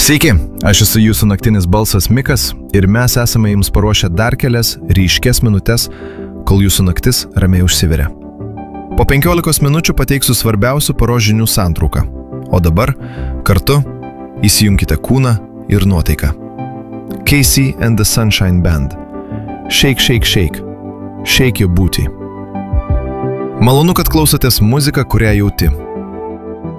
Sveiki, aš esu jūsų naktinis balsas Mikas ir mes esame jums paruošę dar kelias ryškės minutės, kol jūsų naktis ramiai užsiveria. Po 15 minučių pateiksiu svarbiausių paros žinių santrauką. O dabar kartu įsijunkite kūną ir nuotaiką. Casey and the Sunshine Band. Shake, shake, shake. Shake your booty. Malonu, kad klausotės muziką, kurią jauti.